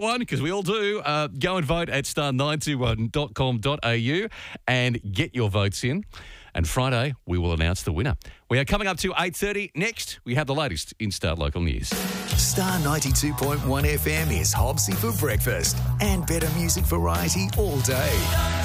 got one, because we all do, go and vote at star921.com.au and get your votes in. And Friday, we will announce the winner. We are coming up to 8:30. Next, we have the latest in Star Local News. Star 92.1 FM is Hobbsy for breakfast and better music variety all day.